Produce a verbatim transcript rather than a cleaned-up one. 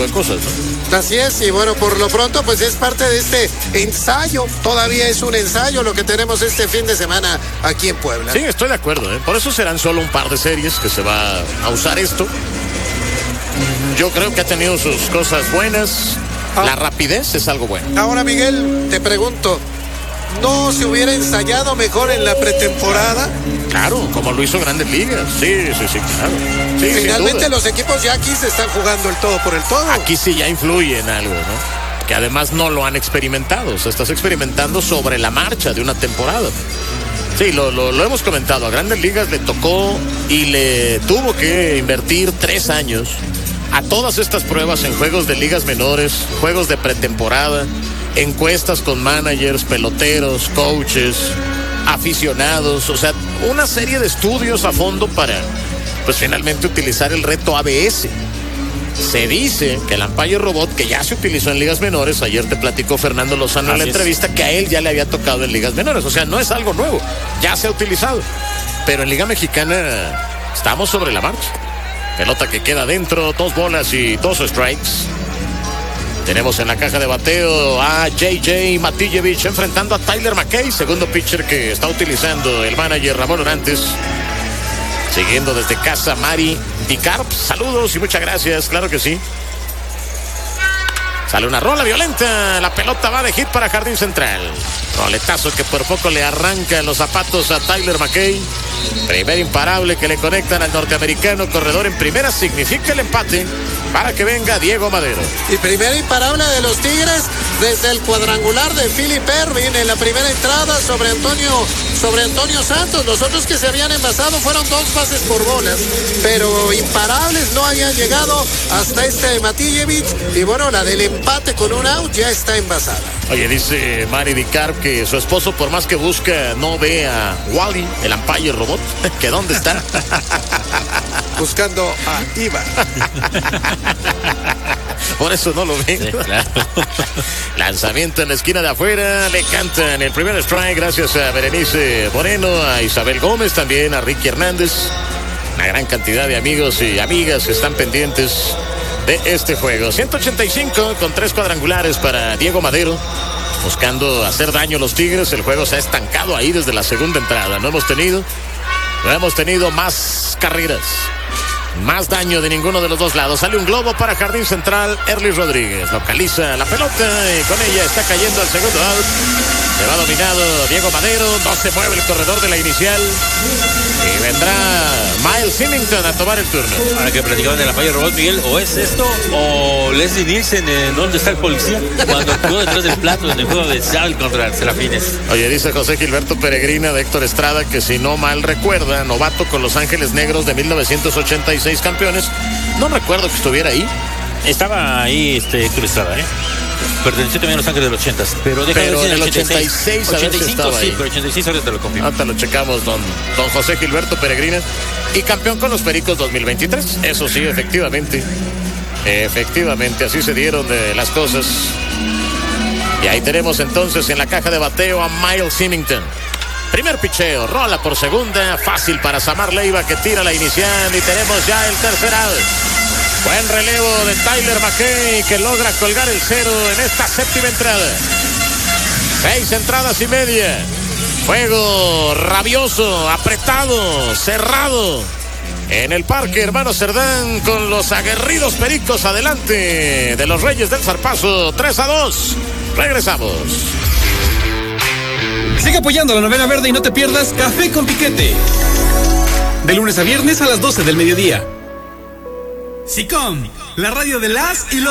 tipo de cosas, ¿no? Así es, y bueno, por lo pronto pues es parte de este ensayo, todavía es un ensayo lo que tenemos este fin de semana aquí en Puebla. Sí, estoy de acuerdo, ¿eh? Por eso serán solo un par de series que se va a usar esto. Yo creo que ha tenido sus cosas buenas. Ah. La rapidez es algo bueno. Ahora, Miguel, te pregunto, ¿no se hubiera ensayado mejor en la pretemporada? Claro, como lo hizo Grandes Ligas. Sí, sí, sí, claro. Sí, finalmente los equipos ya aquí se están jugando el todo por el todo. Aquí sí ya influye en algo, ¿no? Que además no lo han experimentado. O sea, estás experimentando sobre la marcha de una temporada. Sí, lo, lo, lo hemos comentado. A Grandes Ligas le tocó y le tuvo que invertir tres años a todas estas pruebas en juegos de ligas menores, juegos de pretemporada, encuestas con managers, peloteros, coaches, aficionados, o sea, una serie de estudios a fondo para, pues finalmente utilizar el reto A B S. Se dice que el umpire robot, que ya se utilizó en ligas menores, ayer te platicó Fernando Lozano Así en la es. entrevista que a él ya le había tocado en ligas menores, o sea, no es algo nuevo, ya se ha utilizado, pero en Liga Mexicana estamos sobre la marcha. Pelota que queda dentro, dos bolas y dos strikes. Tenemos en la caja de bateo a J J Matijevich enfrentando a Tyler McKay, segundo pitcher que está utilizando el manager Ramón Orantes. Siguiendo desde casa Mari Dicarp, saludos y muchas gracias, claro que sí. Sale una rola violenta, la pelota va de hit para Jardín Central. Roletazo que por poco le arranca los zapatos a Tyler McKay. Primer imparable que le conectan al norteamericano, corredor en primera, significa el empate para que venga Diego Madero. Y primer imparable de los Tigres desde el cuadrangular de Philip Ervin en la primera entrada sobre Antonio, sobre Antonio Santos. Los otros que se habían envasado fueron dos bases por bolas, pero imparables no habían llegado hasta este Matijevich. Y bueno, la del empate con un out ya está envasada. Oye, dice Mari Dicarp que su esposo, por más que busca, no ve a Wally, el umpire robot, que dónde está. Buscando a Iva. Por eso no lo ven. Sí, claro. Lanzamiento en la esquina de afuera. Le cantan el primer strike gracias a Berenice Moreno, a Isabel Gómez, también a Ricky Hernández. Una gran cantidad de amigos y amigas que están pendientes de este juego. ciento ochenta y cinco con tres cuadrangulares para Diego Madero. Buscando hacer daño a los Tigres. El juego se ha estancado ahí desde la segunda entrada. No hemos tenido, no hemos tenido más carreras, más daño de ninguno de los dos lados. Sale un globo para Jardín Central. Erlis Rodríguez localiza la pelota y con ella está cayendo al segundo out. Se va dominado Diego Madero. No se mueve el corredor de la inicial. Y vendrá Miles Symington a tomar el turno. Ahora que platicaban de la falla robot, Miguel, o es esto o Leslie Nielsen en ¿Dónde está el policía? Cuando jugó detrás del plato en el juego de Seattle contra Serafines. Oye, dice José Gilberto Peregrina de Héctor Estrada que si no mal recuerda, novato con Los Ángeles Negros de mil novecientos ochenta y seis campeones. No recuerdo que estuviera ahí. Estaba ahí este Héctor Estrada, ¿eh? Perteneció también a Los Ángeles de los ochentas. Pero, pero en el ochenta y seis, ochenta y cinco, sí, ahí. pero ochenta y seis ahorita te lo confirmo. Ahorita lo checamos, don, don José Gilberto Peregrina. Y campeón con los Pericos dos mil veintitrés. Eso sí, efectivamente. Efectivamente, así se dieron de las cosas. Y ahí tenemos entonces en la caja de bateo a Miles Symington. Primer picheo, rola por segunda, fácil para Samar Leiva que tira la inicial y tenemos ya el tercer out. Buen relevo de Tyler McKay que logra colgar el cero en esta séptima entrada. Seis entradas y media. Juego rabioso, apretado, cerrado. En el Parque Hermano Cerdán con los aguerridos Pericos adelante de los Reyes del Zarpazo. tres a dos. Regresamos. Sigue apoyando la novena verde y no te pierdas Café con Piquete. De lunes a viernes a las doce del mediodía. SICOM, la radio de las y los